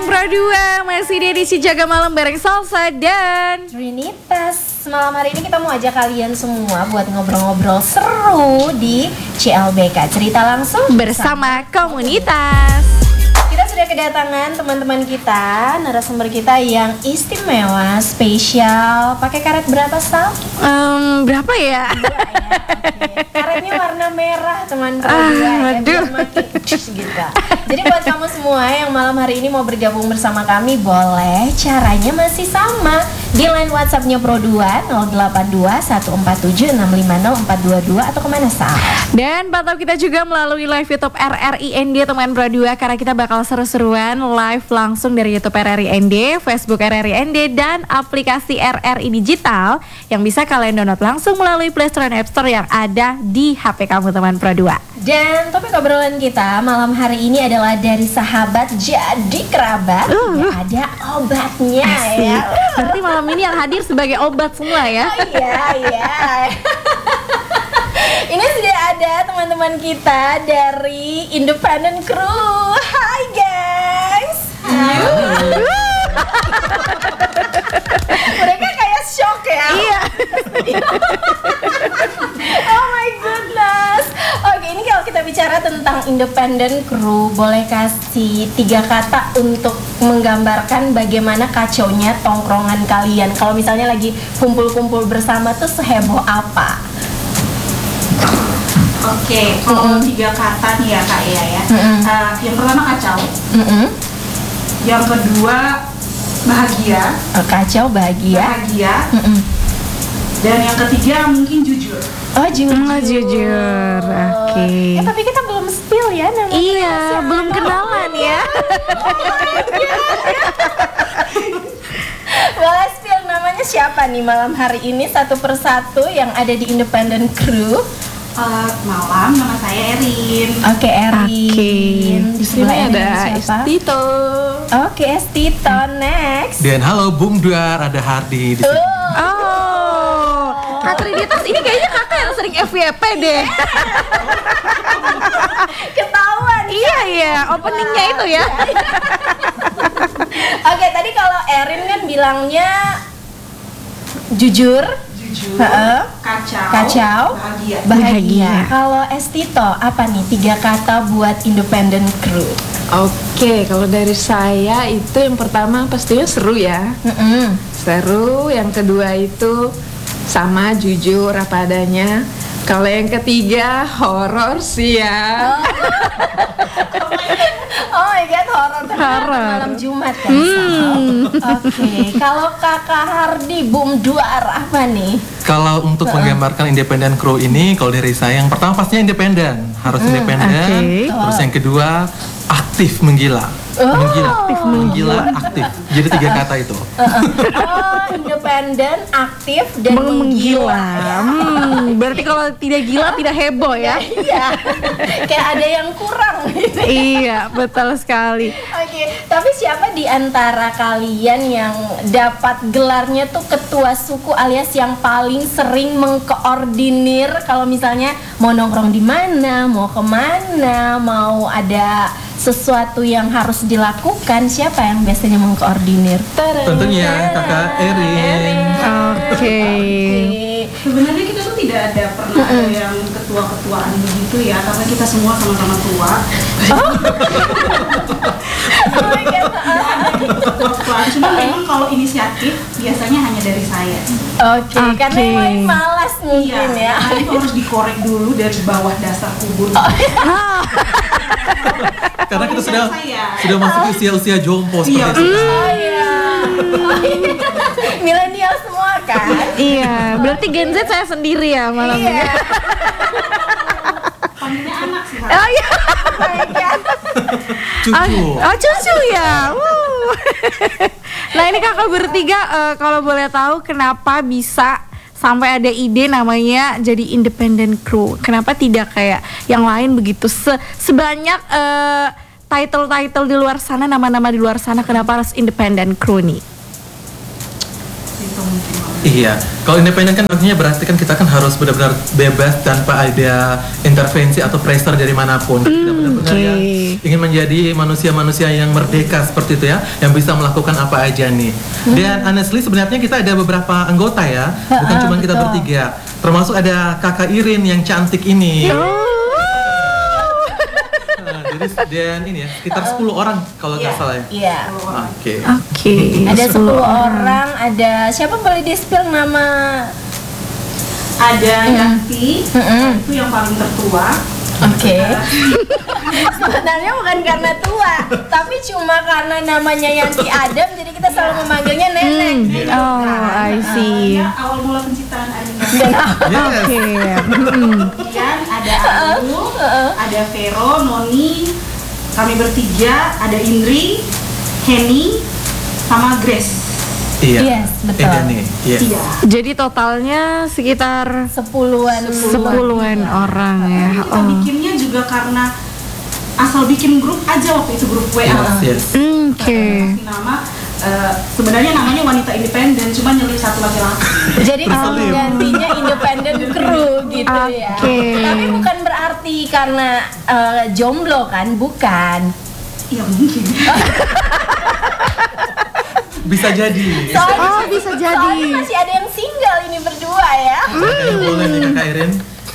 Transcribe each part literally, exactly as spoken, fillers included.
Pro dua masih di edisi Jaga Malam bareng Salsa dan Trinitas. Malam hari ini kita mau ajak kalian semua buat ngobrol-ngobrol seru di C L B K Cerita Langsung bersama komunitas. Kita sudah kedatangan teman-teman kita, narasumber kita yang istimewa, spesial. Pakai karet berapa, Sal? Um, berapa ya? Dua ya. Okay. Karetnya warna merah, teman Pro Ah, dua ya, biar aduh. makin cus gitu. Jadi buat kamu semua yang malam hari ini mau bergabung bersama kami, boleh. Caranya masih sama. Di line WhatsApp-nya Pro dua nol delapan dua satu empat tujuh enam lima nol empat dua dua atau kemana, Sal? Dan pantau kita juga melalui live YouTube R R I N D teman Pro dua, karena kita bakal seru-seruan live langsung dari YouTube R R I N D, Facebook R R I N D, dan aplikasi R R I Digital yang bisa kalian download langsung melalui Play Store dan App Store yang ada di H P kamu teman Pro dua. Dan topik obrolan kita malam hari ini adalah dari sahabat jadi kerabat. Uh. Ya, ada obatnya ya. Berarti malam ini yang hadir sebagai obat semua ya. Oh iya, iya. Ini sudah ada teman-teman kita dari Independent Crew. Hai guys. Mereka kayak shock ya. Iya. Oh my goodness. Oke, ini kalau kita bicara tentang Independent Crew, boleh kasih tiga kata untuk menggambarkan bagaimana kacaunya tongkrongan kalian. Kalau misalnya lagi kumpul-kumpul bersama tuh seheboh apa? Oke, kalau tiga kata nih ya Kak Ea ya. Mm-mm. Uh, yang pertama kacau, Mm-mm. yang kedua bahagia, Oh, kacau, bahagia. bahagia, Mm-mm. dan yang ketiga mungkin jujur. Oh, jujur. Oh, jujur. Oke. Ya, tapi kita belum spill ya namanya. Iya, Siapa? belum kenalan ya. Boleh spill namanya siapa nih malam hari ini satu persatu yang ada di Independent Crew? Uh, malam, nama saya Erin. Oke, Erin. Oke. Di sebelah Erin siapa? Estito. Oke, Estito. Next. Dan halo Bung Duar, ada Hardi di sini. Oh, Kak Trinitas ini kayaknya kakak yang sering F Y P deh. Ketahuan. Iya iya, openingnya itu ya. Oke, tadi kalau Erin kan bilangnya jujur, Jujur, Heeh. kacau, kacau, bahagia. bahagia. Bahagia. Kalau Estito, apa nih tiga kata buat Independent Crew? Oke, kalau dari saya itu yang pertama pastinya seru ya. Mm-mm. Seru, yang kedua itu sama jujur apa adanya. Kalau yang ketiga horor sih ya. Oh my god, horor Horor. malam Jumat kan. Sal? Oke, kalau Kakak Hardi Bum Duar apa nih? Kalau untuk menggambarkan Independent Crew ini, kalau dari saya yang pertama pastinya independen, harus independen. oke. Terus yang kedua aktif menggila, menggila, aktif menggila, aktif. Jadi tiga kata itu. Oh, independen, aktif, dan menggila. Menggila. Hmm, berarti kalau tidak gila tidak heboh ya. Iya, kayak ada yang kurang gitu. Iya, betul sekali. Oke, tapi siapa di antara kalian yang dapat gelarnya tuh ketua suku alias yang paling sering mengkoordinir kalau misalnya mau nongkrong di mana, mau kemana, mau ada sesuatu yang harus dilakukan, siapa yang biasanya mengkoordinir? Tentunya kakak Erin. Oke. Oke. Sebenarnya kita tuh tidak ada pernah ada yang ketua-ketuaan begitu ya, karena kita semua sama-sama tua. Oh my God. Ketua-ketuaan, cuma memang kalau inisiatif biasanya hanya dari saya. Oke, Oke. karena yang lain malas mungkin ya. Nah, itu harus dikorek dulu dari bawah dasar kubur. Karena kita sudah Saya. sudah masuk usia-usia jompo seperti Iya. itu. Oh iya. Milenial semua kan? Iya, berarti Gen Z saya sendiri ya malam ini. Iya. Panggilnya anak sih. Kak. Oh iya. Oh my God. Cucu. Oh, cucu ya. Wuh. Nah, ini kakak bertiga eh, kalau boleh tahu kenapa bisa sampai ada ide namanya jadi Independent Crew. Kenapa tidak kayak yang lain begitu Se- sebanyak eh, title-title di luar sana, nama-nama di luar sana, kenapa harus Independent Crew nih? itu mungkin. Iya, kalau independen kan artinya berarti kan kita kan harus benar-benar bebas tanpa ada intervensi atau pressure dari manapun. Kita benar-benar oke. yang ingin menjadi manusia-manusia yang merdeka seperti itu ya, yang bisa melakukan apa aja nih. Dan honestly sebenarnya kita ada beberapa anggota ya, bukan cuma kita bertiga. Termasuk ada Kakak Irin yang cantik ini. Nah, jadi dan ini ya sekitar sepuluh orang kalau nggak salah ya. Iya. Oke. Oke. Ada sepuluh orang, ada siapa boleh di-spill nama? Ada Yanti, Mm-mm. itu yang paling tertua. Oke. Sebenarnya bukan karena tua, tapi cuma karena namanya Yanti Adam, jadi kita selalu memanggilnya nenek. Oh, I see. Dia awal mula penciptaan anime. Dan Yes. Oke. Kemudian ada Ayu, ada Vero, Noni, kami bertiga, ada Indri, Henny, sama Grace. Iya. Yes, betul. Iya nih. Yes. Iya. Jadi totalnya sekitar sepuluhan. sepuluhan orang ya. Kita Oh. bikinnya juga karena asal bikin grup aja waktu itu, grup W A. Yes, yes. Hmm, Oke. Kasih nama, eh, sebenarnya namanya wanita independen, cuma nyelip satu laki-laki. Jadi gantinya independen crew gitu ya. Oke. Tapi bukan berarti karena eh, jomblo kan, bukan. Iya mungkin. Bisa jadi. Soalnya, Oh, bisa jadi. soalnya masih ada yang single ini berdua ya. Kayaknya boleh nih Kakak Irin.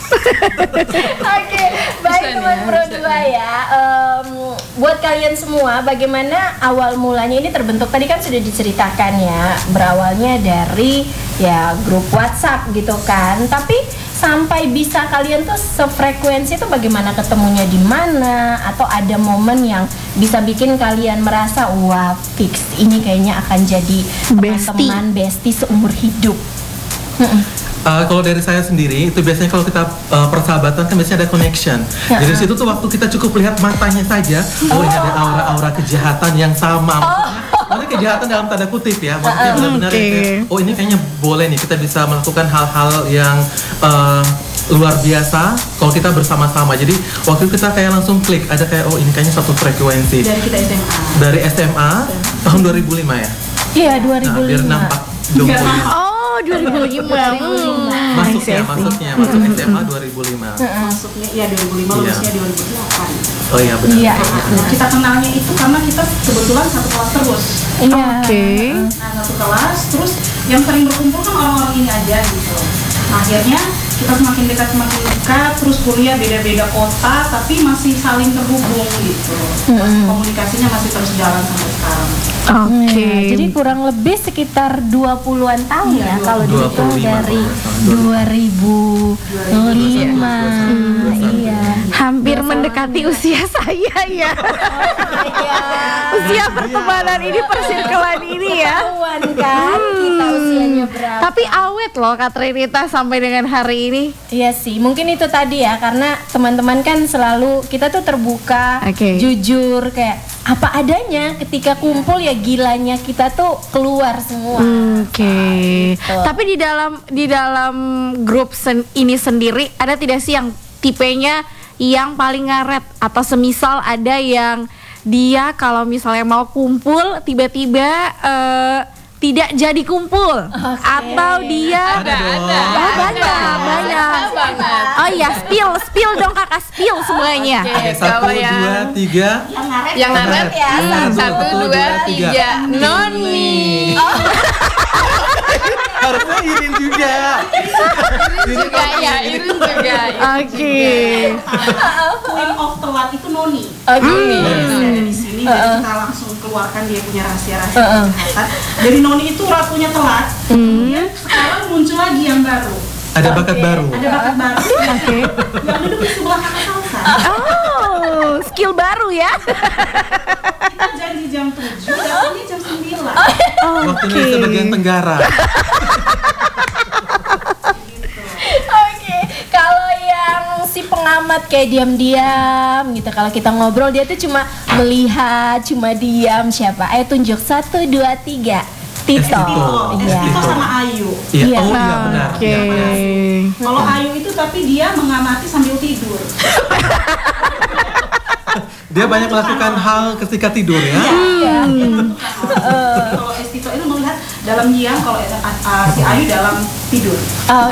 Oke, baik teman Pro dua ya. Em, buat kalian semua, bagaimana awal mulanya ini terbentuk? Tadi kan sudah diceritakan ya, berawalnya dari ya grup WhatsApp gitu kan. Tapi sampai bisa kalian tuh sefrekuensi itu bagaimana ketemunya di mana? Atau ada momen yang bisa bikin kalian merasa wah fix ini kayaknya akan jadi Bestie. teman bestie seumur hidup. Mm-mm. Uh, kalau dari saya sendiri itu biasanya kalau kita uh, persahabatan kan biasanya ada connection. Ya. Jadi situ tuh waktu kita cukup lihat matanya saja, oh ini ada aura-aura kejahatan yang sama. Maksudnya, maksudnya kejahatan dalam tanda kutip ya. Maksudnya benar-benar Oke. yang kayak, oh ini kayaknya boleh nih kita bisa melakukan hal-hal yang uh, luar biasa kalau kita bersama-sama. Jadi waktu itu kita kayak langsung klik, ada kayak oh ini kayaknya satu frekuensi. Dari kita S M A. Dari S M A tahun dua ribu lima ya. Iya, dua ribu Nah, biar lima. nampak jomblonya. Oh, dua ribu lima. Hmm, Masuknya, I see. masuknya, masuk S M A dua ribu lima. Masuknya iya dua ribu lima, Iya. lulusnya dua ribu delapan. Oh iya benar. Iya. Nah, kita kenalnya itu karena kita kebetulan satu kelas terus. Iya. Oke. Nah, satu kelas, terus yang sering berkumpul kan orang-orang ini aja gitu. Nah, akhirnya kita semakin dekat semakin dekat, terus kuliah beda-beda kota, tapi masih saling terhubung gitu. Komunikasinya masih terus jalan sampai sekarang. Oke. Iya, jadi kurang lebih sekitar dua puluhan tahun ya kalau dua dihitung puluh lima dari tahun. dua ribu lima. Iya. Hampir mendekati usia saya ya. Iya. Usia pertemanan ini, persirkelan ini ya. Ketahuan kan kita usianya berapa. Tapi awet loh Kak Trinita sampai dengan hari ini. Iya sih, mungkin itu tadi ya, karena teman-teman kan selalu kita tuh terbuka, Oke. jujur kayak apa adanya. Ketika kumpul ya gilanya kita tuh keluar semua. Oke. Gitu. Tapi di dalam di dalam grup sen- ini sendiri ada tidak sih yang tipenya yang paling ngaret, atau semisal ada yang dia kalau misalnya mau kumpul tiba-tiba eh, tidak jadi kumpul, atau dia Ada dong. Oh, banyak banyak banget. Oh iya, spill spill dong Kakak, spill semuanya. Oke, Oke, satu, kalau yang dua, tiga. Yang ngaret yang ngaret ya, Hmm, satu, dua, tiga, Noni. Harusnya Irin juga. Ini juga ya, ini juga. Oke. Queen of telat itu Noni. Oke. Noni ada di sini, jadi kita langsung keluarkan dia punya rahasia-rahasia kesehatan. Dari Noni itu ratunya telat, kemudian sekarang muncul lagi yang baru. Ada bakat baru. Ada bakat baru. Oke. Yang duduk di sebelah kakak Salsa. Oh, skill baru ya. Kita janji jam tujuh, datangnya jam sembilan. Waktunya sebagian Tenggara. Oke, kalau yang si pengamat kayak diam-diam gitu, kalau kita ngobrol dia tuh cuma melihat, cuma diam. Siapa? Ayo tunjuk, satu, dua, tiga. Tito. Tito. Iya. Tito sama Ayu. Iya. Iya. Oh iya benar. Oke. Iya, benar. Kalau Ayu itu tapi dia mengamati sambil tidur. Dia banyak melakukan hal ketika tidur ya. Iya. Kalau S Tito itu melihat dalam diam, kalau uh, uh, si Ayu dalam tidur. Oh,